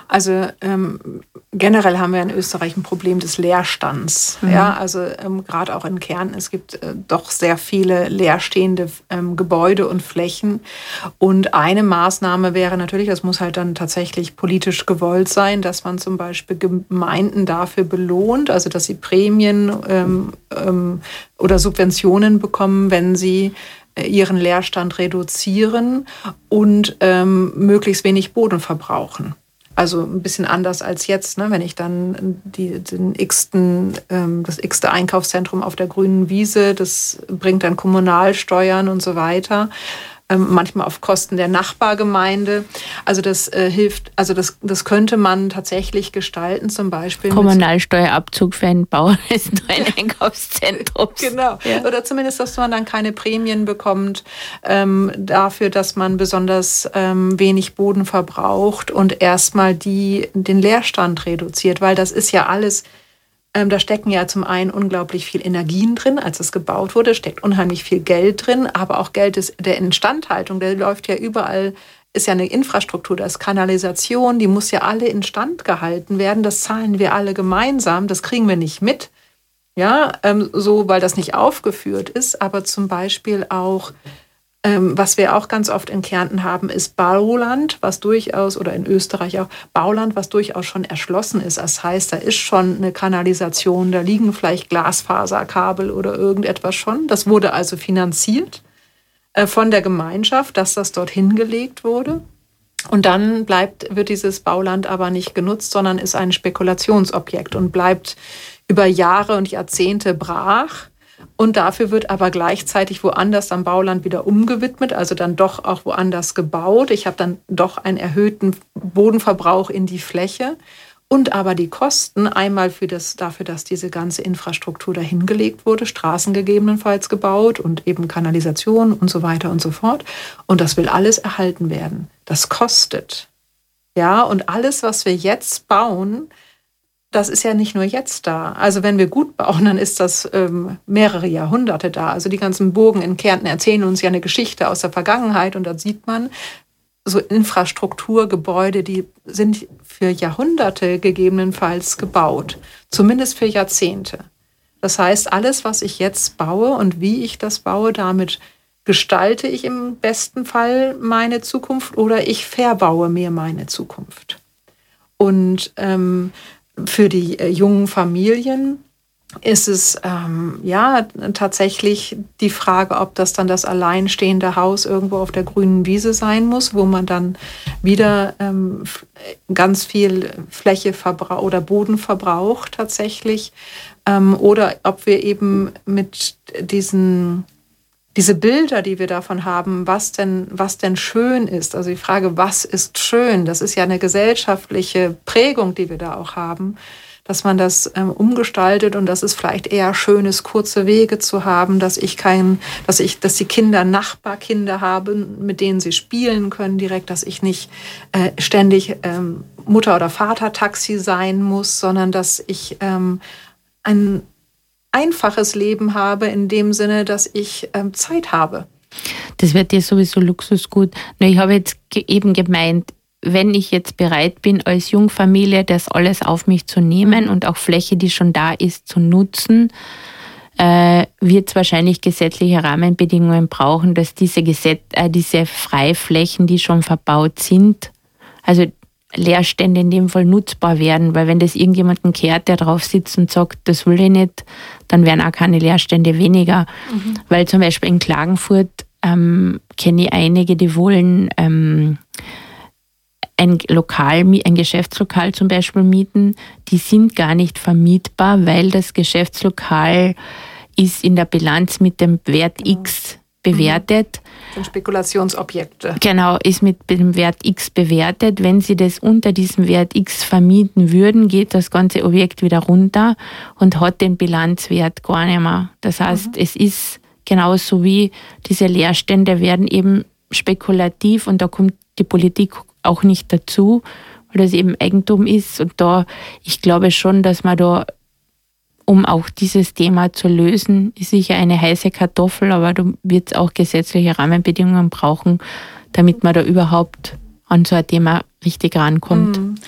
Also generell haben wir in Österreich ein Problem des Leerstands. Ja, also gerade auch in Kärnten, es gibt doch sehr viele leerstehende Gebäude und Flächen. Und eine Maßnahme wäre natürlich, das muss halt dann tatsächlich politisch gewollt sein, dass man zum Beispiel Gemeinden dafür belohnt, also dass sie Prämien oder Subventionen bekommen, wenn sie ihren Leerstand reduzieren und möglichst wenig Boden verbrauchen. Also ein bisschen anders als jetzt, ne? Wenn ich dann das x-te Einkaufszentrum auf der grünen Wiese, das bringt dann Kommunalsteuern und so weiter. Manchmal auf Kosten der Nachbargemeinde. Also das hilft, also das könnte man tatsächlich gestalten, zum Beispiel. Kommunalsteuerabzug für einen Bau eines neuen Einkaufszentrums. Genau. Ja. Oder zumindest, dass man dann keine Prämien bekommt dafür, dass man besonders wenig Boden verbraucht und erstmal den Leerstand reduziert, weil das ist ja alles. Da stecken ja zum einen unglaublich viel Energien drin, als es gebaut wurde, steckt unheimlich viel Geld drin, aber auch Geld der Instandhaltung, der läuft ja überall, ist ja eine Infrastruktur, da ist Kanalisation, die muss ja alle instand gehalten werden, das zahlen wir alle gemeinsam, das kriegen wir nicht mit, ja, so, weil das nicht aufgeführt ist, aber zum Beispiel auch was wir auch ganz oft in Kärnten haben, ist Bauland, was durchaus, oder in Österreich auch, Bauland, was durchaus schon erschlossen ist. Das heißt, da ist schon eine Kanalisation, da liegen vielleicht Glasfaserkabel oder irgendetwas schon. Das wurde also finanziert von der Gemeinschaft, dass das dort hingelegt wurde. Und dann wird dieses Bauland aber nicht genutzt, sondern ist ein Spekulationsobjekt und bleibt über Jahre und Jahrzehnte brach. Und dafür wird aber gleichzeitig woanders am Bauland wieder umgewidmet, also dann doch auch woanders gebaut. Ich habe dann doch einen erhöhten Bodenverbrauch in die Fläche und aber die Kosten einmal dafür, dass diese ganze Infrastruktur dahingelegt wurde, Straßen gegebenenfalls gebaut und eben Kanalisation und so weiter und so fort. Und das will alles erhalten werden. Das kostet. Ja, und alles, was wir jetzt bauen, das ist ja nicht nur jetzt da. Also wenn wir gut bauen, dann ist das mehrere Jahrhunderte da. Also die ganzen Burgen in Kärnten erzählen uns ja eine Geschichte aus der Vergangenheit und da sieht man, so Infrastrukturgebäude, die sind für Jahrhunderte gegebenenfalls gebaut, zumindest für Jahrzehnte. Das heißt, alles, was ich jetzt baue und wie ich das baue, damit gestalte ich im besten Fall meine Zukunft oder ich verbaue mir meine Zukunft. Und für die jungen Familien ist es tatsächlich die Frage, ob das dann das alleinstehende Haus irgendwo auf der grünen Wiese sein muss, wo man dann wieder ganz viel Fläche oder Boden verbraucht tatsächlich. Oder ob wir eben mit diese Bilder, die wir davon haben, was denn schön ist. Also die Frage, was ist schön? Das ist ja eine gesellschaftliche Prägung, die wir da auch haben, dass man das umgestaltet und dass es vielleicht eher schön ist, kurze Wege zu haben, dass die Kinder Nachbarkinder haben, mit denen sie spielen können direkt, dass ich nicht ständig Mutter- oder Vater-Taxi sein muss, sondern dass ich ein einfaches Leben habe, in dem Sinne, dass ich Zeit habe. Das wird dir sowieso Luxusgut. Nur ich habe jetzt eben gemeint, wenn ich jetzt bereit bin, als Jungfamilie das alles auf mich zu nehmen und auch Fläche, die schon da ist, zu nutzen, wird es wahrscheinlich gesetzliche Rahmenbedingungen brauchen, dass diese Freiflächen, die schon verbaut sind, also Leerstände in dem Fall nutzbar werden, weil wenn das irgendjemanden kehrt, der drauf sitzt und sagt, das will ich nicht, dann werden auch keine Leerstände weniger. Weil zum Beispiel in Klagenfurt kenne ich einige, die wollen ein Geschäftslokal zum Beispiel mieten, die sind gar nicht vermietbar, weil das Geschäftslokal ist in der Bilanz mit dem Wert X bewertet. Sind Spekulationsobjekte. Genau, ist mit dem Wert X bewertet. Wenn Sie das unter diesem Wert X vermieten würden, geht das ganze Objekt wieder runter und hat den Bilanzwert gar nicht mehr. Das heißt, es ist genauso wie diese Leerstände werden eben spekulativ und da kommt die Politik auch nicht dazu, weil das eben Eigentum ist. Und da, ich glaube schon, dass man da, um auch dieses Thema zu lösen, ist sicher eine heiße Kartoffel, aber da wird es auch gesetzliche Rahmenbedingungen brauchen, damit man da überhaupt an so ein Thema richtig rankommt.